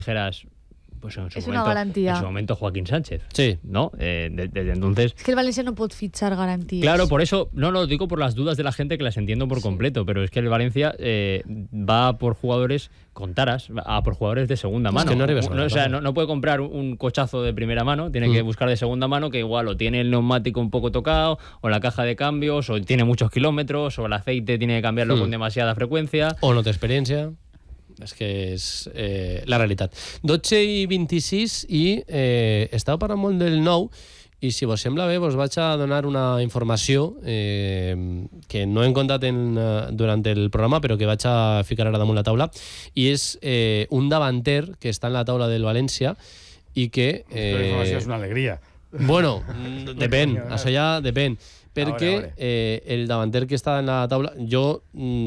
dijeras, pues en Es una garantía. En su momento Joaquín Sánchez. Sí. ¿No? Desde entonces... Es que el Valencia no pot fitxar garanties. Claro, por eso, no lo digo por las dudas de la gente que las entiendo por completo, pero es que el Valencia va por jugadores con taras, a por jugadores de segunda mano. Es que no arriba segunda, o sea, no puede comprar un cochazo de primera mano, tiene que buscar de segunda mano, que igual o tiene el neumático un poco tocado, o la caja de cambios, o tiene muchos kilómetros, o el aceite tiene que cambiarlo con demasiada frecuencia. O no té experiència. És que és la realitat. 12:26 i estava parlant molt del nou i si vos sembla bé vos vaig a donar una informació que no hem contat durant el programa però que vaig a ficar ara damunt la taula i és un davanter que està en la taula del València i que... La informació és una alegria. Bueno, depèn, això ja depèn. Perquè el davanter que està en la taula, jo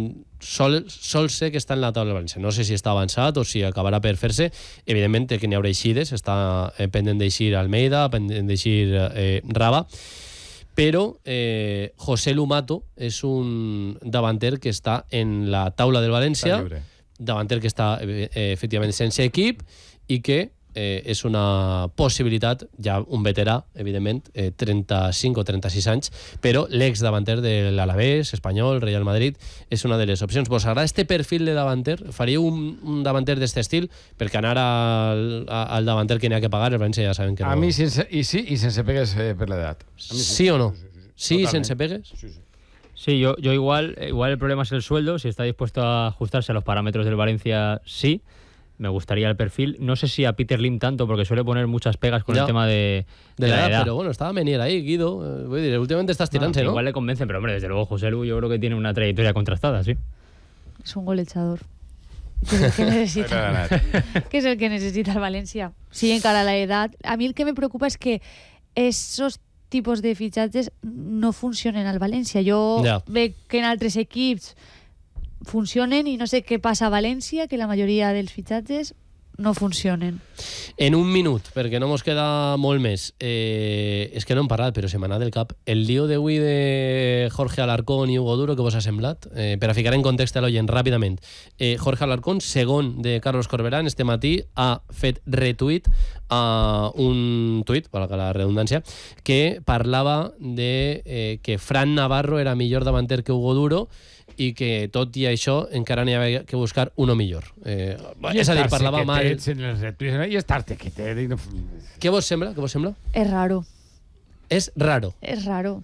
sol sé que està en la taula del València. No sé si està avançat o si acabarà per fer-se. Evidentment que n'hi haurà eixides, està pendent d'eixir Almeida, pendent d'eixir Raba, però José Lumato és un davanter que està en la taula del València, davanter que està efectivament sense equip i que és una possibilitat, ja un veterà, evidentment, 35 o 36 anys, però l'ex-davanter de l'Alavés, Espanyol, Real Madrid, és una de les opcions. Vos agrada este perfil de davanter? Faríeu un davanter d'este estil? Perquè anar al davanter que n'hi ha que pagar, el València ja saben que no... A mi sense pegues per l'edat. Sí o no? Sí, sense pegues? Sí, yo igual el problema es el sueldo. Si está dispuesto a ajustarse a los parámetros del Valencia, sí. Me gustaría el perfil. No sé si a Peter Lim tanto, porque suele poner muchas pegas con el tema de la edad. Pero bueno, estaba Menier ahí, Guido. Voy a decir, últimamente estás tirándose, ¿no? Igual le convencen, pero hombre, desde luego José Lu yo creo que tiene una trayectoria contrastada, sí. Es un golechador. Que es el que necesita. Que es el que necesita el Valencia. Sí, encara la edad. A mí el que me preocupa es que esos tipos de fichajes no funcionen al Valencia. Yo veo que en altres equips funcionen i no sé què passa a València, que la majoria dels fitxatges no funcionen. En un minut, perquè no mos queda molt més. És que no hem parlat, però se m'ha anat del cap. El lío d'avui de Jorge Alarcón i Hugo Duro, que vos ha semblat? Per a ficar en context a l'oient ràpidament. Jorge Alarcón, segon de Carlos Corberán, este matí ha fet retuit a un tuit, valga la redundància, que parlava de que Fran Navarro era millor davanter que Hugo Duro i que tot i això encara n'hi havia que buscar uno millor. És a dir, parlava mal... I estar-te quietet. Què vos sembla? Què vos sembla? És raro. És raro. És raro.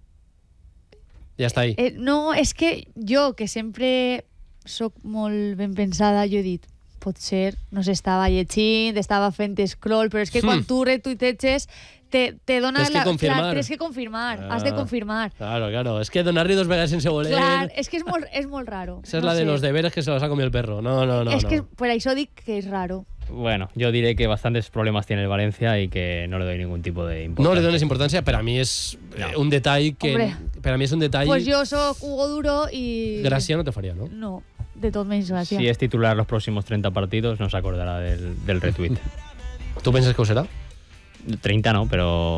Ja està ahí. No, és que jo, que sempre soc molt ben pensada, jo he dit, potser no s'estava llegint, estava fent scroll, però és que quan tu retuiteges te dona... Tens que confirmar. Clar, tens que confirmar, has de confirmar. Claro. És que donar-li dos vegades sense voler... Clar, és que és molt raro. Esa es la de los deberes que se los ha comido el perro. No. Es que por això dic que és raro. Bueno, yo diré que bastantes problemas tiene el Valencia y que no le doy ningún tipo de importancia. No le dones importancia, per a mi és un detall que... Hombre, per a mi és un detall... Pues yo soc Hugo Duro y... Gràcia no te faria, ¿no? No, de tot menys gràcia. Si es titular los próximos 30 partidos, no se acordará del retweet. ¿Tú piensas que ho serà? 30 no, pero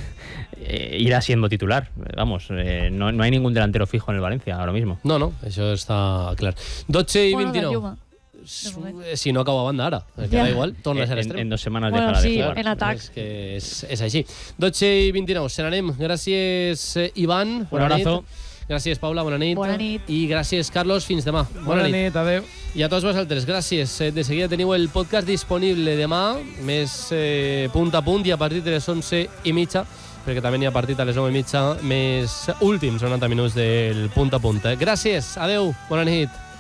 irá siendo titular. Vamos, no hay ningún delantero fijo en el Valencia ahora mismo. No, això està clar. 12:29. Bueno, si no acaba banda ara, queda igual, torna a ser extrem. En 2 semanas bueno, dejará sí, de jugar. en atac. És que és així. 12:29, se n'anem. Gràcies, Ivan. Un abrazo. Gràcies, Paula, bona nit. Bona nit. I gràcies, Carlos, fins demà. Bona nit, adeu. I a tots vosaltres, gràcies. De seguida teniu el podcast disponible demà, més punt a punt, i a partir de les 11:30, perquè també n'hi ha partit a les 9:30, més últims 90 minuts del punt a punt. Gràcies, adeu, bona nit.